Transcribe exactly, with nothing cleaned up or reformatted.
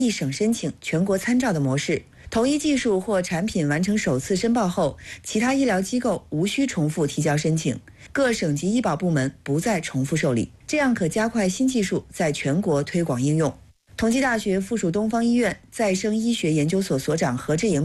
一省申请、全国参照的模式。同一技术或产品完成首次申报后，其他医疗机构无需重复提交申请，各省级医保部门不再重复受理，这样可加快新技术在全国推广应用。同济大学附属东方医院再生医学研究所所长何志莹